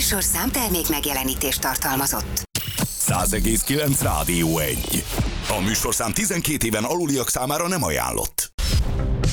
műsorszám termék megjelenítést tartalmazott. 100,9 Rádió 1. A műsorszám 12 éven aluliak számára nem ajánlott.